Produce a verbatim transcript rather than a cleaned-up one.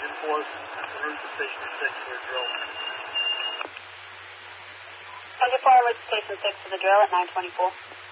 Engine Force, en route to Station six for a drill. twenty-four, route to Station six for the drill at nine twenty-four.